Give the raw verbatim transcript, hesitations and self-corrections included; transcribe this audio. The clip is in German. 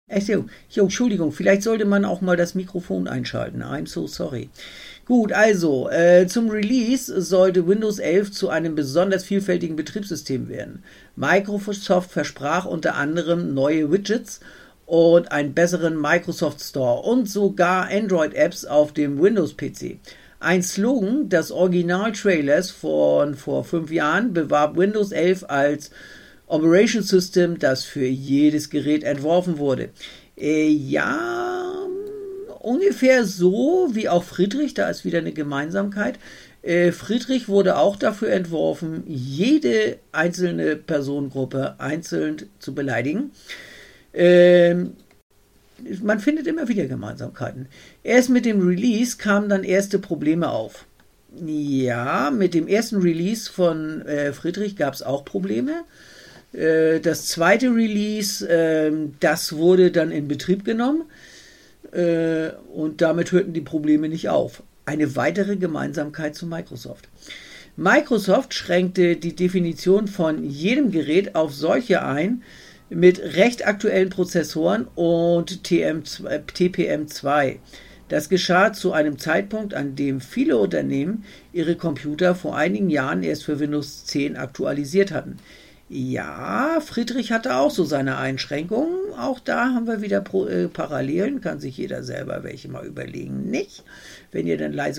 Ach so, jo, Entschuldigung, vielleicht sollte man auch mal das Mikrofon einschalten. I'm so sorry. Gut, also äh, zum Release sollte Windows elf zu einem besonders vielfältigen Betriebssystem werden. Microsoft versprach unter anderem neue Widgets und einen besseren Microsoft Store und sogar Android-Apps auf dem Windows-P C. Ein Slogan des Original-Trailers von vor fünf Jahren bewarb Windows elf als Operation System, das für jedes Gerät entworfen wurde. Äh, ja, ungefähr so wie auch Friedrich, da ist wieder eine Gemeinsamkeit. Äh, Friedrich wurde auch dafür entworfen, jede einzelne Personengruppe einzeln zu beleidigen. Ähm, man findet immer wieder Gemeinsamkeiten. Erst mit dem Release kamen dann erste Probleme auf. Ja, mit dem ersten Release von äh, Friedrich gab es auch Probleme. Äh, das zweite Release, äh, das wurde dann in Betrieb genommen äh, und damit hörten die Probleme nicht auf. Eine weitere Gemeinsamkeit zu Microsoft. Microsoft schränkte die Definition von jedem Gerät auf solche ein, mit recht aktuellen Prozessoren und T P M zwei. Das geschah zu einem Zeitpunkt, an dem viele Unternehmen ihre Computer vor einigen Jahren erst für Windows zehn aktualisiert hatten. Ja, Friedrich hatte auch so seine Einschränkungen. Auch da haben wir wieder Pro- äh, Parallelen. Kann sich jeder selber welche mal überlegen. Nicht, wenn ihr dann leise